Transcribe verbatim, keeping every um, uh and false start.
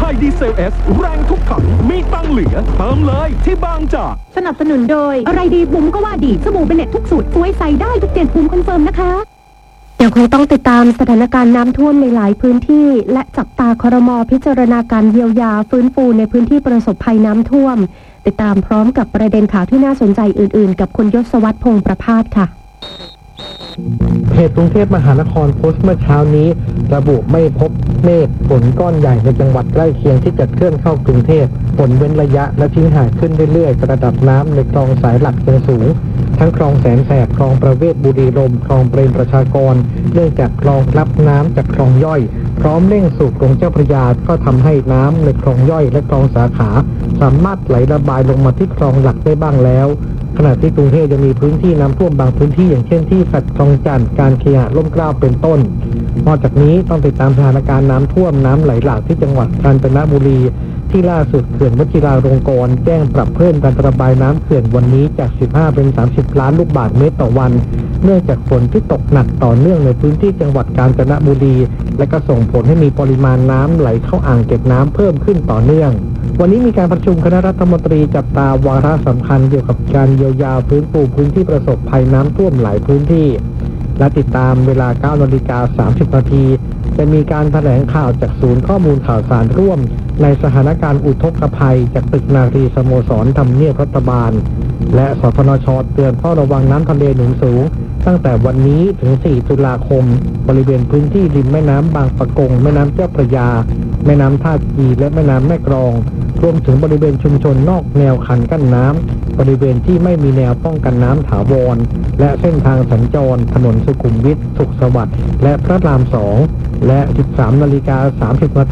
ยดีเซลเอสแรงทุกขันมีตังเหลือเติมเลยที่บางจากสนับสนุนโดยอะไรดีบุ๋มก็ว่าดีสบู่เบเน็ตทุกสูตรสวยใสได้ทุกเดือนบุ๋มคอนเฟิร์มนะคะยังคงต้องติดตามสถานการณ์น้ำท่วมในหลายพื้นที่และจับตาครม.พิจารณาการเยียวยาฟื้นฟูในพื้นที่ประสบภัยน้ำท่วมติดตามพร้อมกับประเด็นข่าวที่น่าสนใจอื่นๆกับคุณยศวัฒน์พงษ์ประภาสค่ะเพจกรุงเทพมหานครโพสต์เมื่อเช้านี้ระบุไม่พบเมฆฝนก้อนใหญ่ในจังหวัดใกล้เคียงที่จะเคลื่อนเข้ากรุงเทพฝนเว้นระยะและทิ้งห่างขึ้นเรื่อยๆระดับน้ำในคลองสายหลักยังสูงทั้งคลองแสนแสบคลองประเวศบุรีรมย์คลองเปรมประชากรเนื่องจากคลองรับน้ำจากคลองย่อยพร้อมเร่งสูบลงเจ้าพระยาก็ทำให้น้ำในคลองย่อยและคลองสาขาสามารถไหลระบายลงมาที่คลองหลักได้บ้างแล้วขณะที่กรุงเทพยังมีพื้นที่น้ำท่วมบางพื้นที่อย่างเช่นที่สัตว์คลองจันทร์การเคหะร่มเกล้าเป็นต้นนอกจากนี้ต้องติดตามสถานการณ์น้ำท่วมน้ำไหลหลากที่จังหวัดกาญจนบุรีที่ล่าสุดเขื่อนวชิราลงกรณ์แจ้งปรับเพิ่มการระบายน้ำเขื่อนวันนี้จากสิบห้าเป็นสามสิบล้านลูกบาศก์เมตรต่อวันเนื่องจากฝนที่ตกหนักต่อเนื่องในพื้นที่จังหวัดกาญจนบุรีและก็ส่งผลให้มีปริมาณน้ำไหลเข้าอ่างเก็บน้ำเพิ่มขึ้นต่อเนื่องวันนี้มีการประชุมคณะรัฐมนตรีจับตาวาระสำคัญเกี่ยวกับการเยียวยาฟื้นฟูพื้นที่ประสบภัยน้ำท่วมหลายพื้นที่และติดตามเวลา เก้านาฬิกาสามสิบนาทีจะมีการแถลงข่าวจากศูนย์ข้อมูลข่าวสารร่วมในสถานการณ์อุทกภัยจากตึกนารีสโมสรทำเนียบรัฐบาลและสทนช.เตือนเฝ้าระวังน้ำทะเลหนุนสูงตั้งแต่วันนี้ถึงสี่ตุลาคมบริเวณพื้นที่ริมแม่น้ำบางปะกงแม่น้ำเจ้าพระยาแม่น้ำท่าจีและแม่น้ำแม่กลองรวมถึงบริเวณชุมชนนอกแนวคันกั้นน้ำบริเวณที่ไม่มีแนวป้องกันน้ำถาวรและเส้นทางสัญจรถนนสุขุมวิทสุขสวัสดิ์และพระรามสองและ สิบสามนาฬิกาสามสิบนาที